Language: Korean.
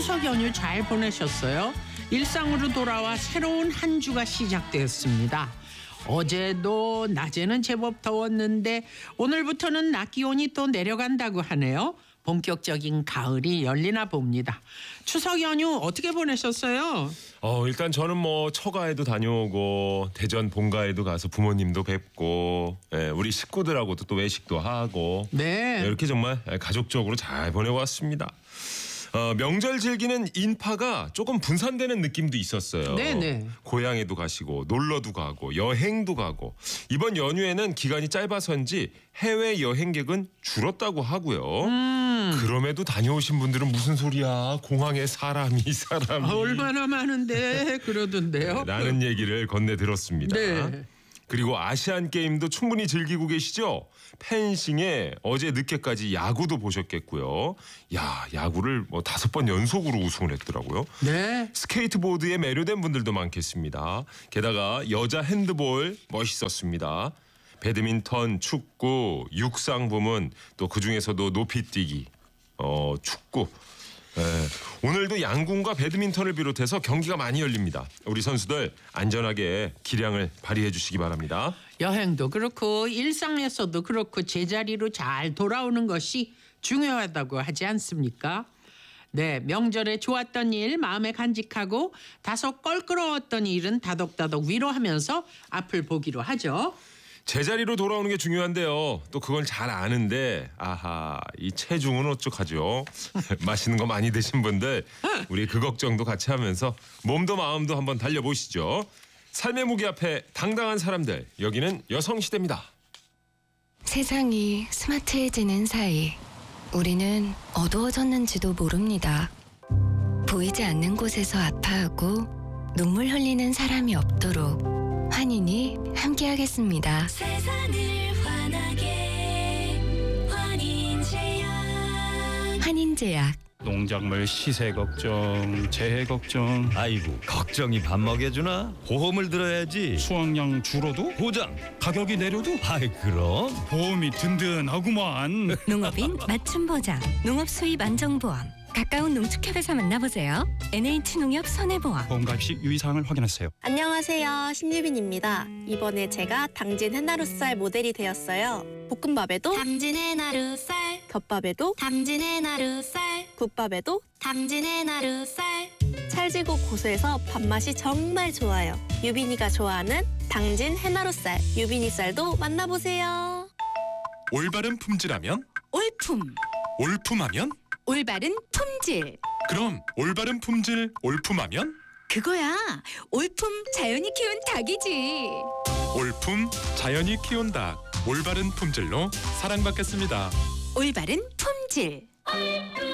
추석 연휴 잘 보내셨어요? 일상으로 돌아와 새로운 한 주가 시작되었습니다. 어제도 낮에는 제법 더웠는데 오늘부터는 낮 기온이 또 내려간다고 하네요. 본격적인 가을이 열리나 봅니다. 추석 연휴 어떻게 보내셨어요? 일단 저는 처가에도 다녀오고 대전 본가에도 가서 부모님도 뵙고 우리 식구들하고도 또 외식도 하고 네. 이렇게 정말 가족적으로 잘 보내고 왔습니다. 명절 즐기는 인파가 조금 분산되는 느낌도 있었어요. 네네. 고향에도 가시고 놀러도 가고 여행도 가고 이번 연휴에는 기간이 짧아서인지 해외 여행객은 줄었다고 하고요. 그럼에도 다녀오신 분들은 무슨 소리야? 공항에 사람이 얼마나 많은데 그러던데요. 라는 얘기를 건네 들었습니다. 네. 그리고 아시안 게임도 충분히 즐기고 계시죠? 펜싱에 어제 늦게까지 야구도 보셨겠고요. 야구를 5번 연속으로 우승을 했더라고요. 네. 스케이트보드에 매료된 분들도 많겠습니다. 게다가 여자 핸드볼 멋있었습니다. 배드민턴, 축구, 육상 부문 또 그중에서도 높이뛰기, 축구. 오늘도 양궁과 배드민턴을 비롯해서 경기가 많이 열립니다. 우리 선수들 안전하게 기량을 발휘해 주시기 바랍니다. 여행도 그렇고 일상에서도 그렇고 제자리로 잘 돌아오는 것이 중요하다고 하지 않습니까? 네, 명절에 좋았던 일 마음에 간직하고 다소 껄끄러웠던 일은 다독다독 위로하면서 앞을 보기로 하죠. 제자리로 돌아오는 게 중요한데요. 또 그걸 잘 아는데 이 체중은 어떡하죠? 맛있는 거 많이 드신 분들 우리 그 걱정도 같이 하면서 몸도 마음도 한번 달려보시죠. 삶의 무게 앞에 당당한 사람들, 여기는 여성시대입니다. 세상이 스마트해지는 사이 우리는 어두워졌는지도 모릅니다. 보이지 않는 곳에서 아파하고 눈물 흘리는 사람이 없도록 환인이 함께하겠습니다. 세상을 환하게 환인제약. 환인제약. 농작물 시세 걱정, 재해 걱정, 아이고 걱정이 밥 먹여주나? 보험을 들어야지. 수확량 줄어도 보장. 가격이 내려도 아이 그럼 보험이 든든하구만. 농업인 맞춤 보장. 농업 수입 안정보험. 가까운 농축협에서 만나보세요. NH농협 손해보험. 보험 가입 시 유의사항을 확인하세요. 안녕하세요. 신유빈입니다. 이번에 제가 당진 해나루쌀 모델이 되었어요. 볶음밥에도 당진 해나루쌀, 덮밥에도 당진 해나루쌀, 국밥에도 당진 해나루쌀. 찰지고 고소해서 밥맛이 정말 좋아요. 유빈이가 좋아하는 당진 해나루쌀, 유빈이 쌀도 만나보세요. 올바른 품질하면? 올품, 올품하면? 올바른 품질. 그럼 올바른 품질 올품하면? 그거야. 올품 자연이 키운 닭이지. 올품 자연이 키운 닭. 올바른 품질로 사랑받겠습니다. 올바른 품질.